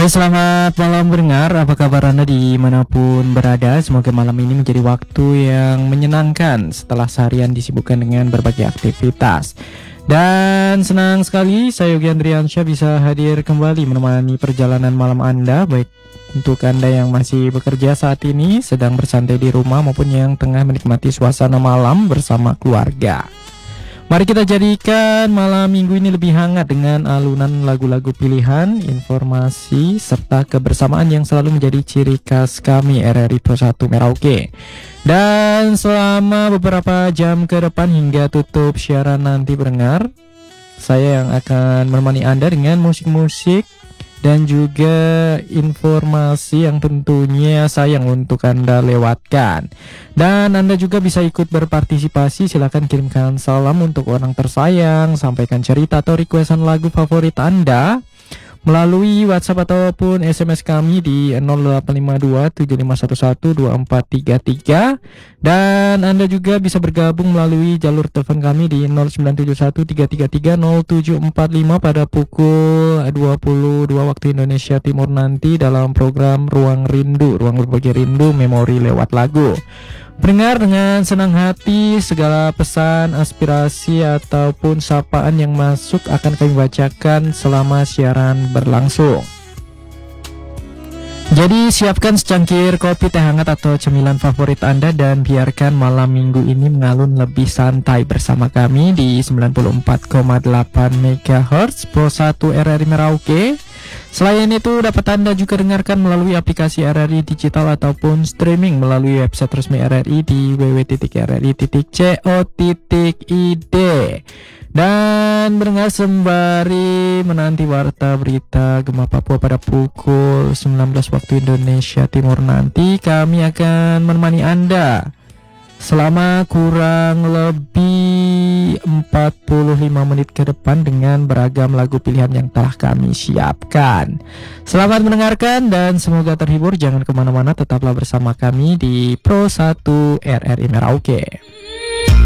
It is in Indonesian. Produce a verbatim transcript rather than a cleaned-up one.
Hai, selamat malam pendengar, apa kabar Anda dimanapun berada? Semoga malam ini menjadi waktu yang menyenangkan setelah seharian disibukkan dengan berbagai aktivitas. Dan senang sekali saya Yogi Andriansyah bisa hadir kembali menemani perjalanan malam Anda, baik untuk Anda yang masih bekerja saat ini, sedang bersantai di rumah, maupun yang tengah menikmati suasana malam bersama keluarga. Mari kita jadikan malam minggu ini lebih hangat dengan alunan lagu-lagu pilihan, informasi, serta kebersamaan yang selalu menjadi ciri khas kami R R I Pro satu Merauke. Dan selama beberapa jam ke depan hingga tutup siaran nanti pendengar, saya yang akan menemani Anda dengan musik-musik dan juga informasi yang tentunya sayang untuk Anda lewatkan. Dan Anda juga bisa ikut berpartisipasi, silakan kirimkan salam untuk orang tersayang, sampaikan cerita atau requestan lagu favorit Anda melalui WhatsApp ataupun S M S kami di nol delapan lima dua tujuh lima satu satu dua empat tiga tiga. Dan Anda juga bisa bergabung melalui jalur telepon kami di nol sembilan tujuh satu tiga tiga tiga nol tujuh empat lima pada pukul dua puluh dua waktu Indonesia Timur nanti dalam program Ruang Rindu, Ruang Berbagi Rindu Memori lewat lagu. Pendengar, dengan senang hati segala pesan, aspirasi ataupun sapaan yang masuk akan kami bacakan selama siaran berlangsung. Jadi siapkan secangkir kopi, teh hangat atau cemilan favorit Anda dan biarkan malam minggu ini mengalun lebih santai bersama kami di sembilan puluh empat koma delapan megahertz Pro satu R R I Merauke. Selain itu dapat Anda juga dengarkan melalui aplikasi R R I Digital ataupun streaming melalui website resmi R R I di w w w titik r r i titik co titik i d. Dan mendengar sembari menanti warta berita Gema Papua pada pukul sembilan belas waktu Indonesia Timur nanti, kami akan menemani Anda selama kurang lebih empat puluh lima menit ke depan dengan beragam lagu pilihan yang telah kami siapkan. Selamat mendengarkan dan semoga terhibur. Jangan kemana-mana, tetaplah bersama kami di Pro satu R R I Merauke.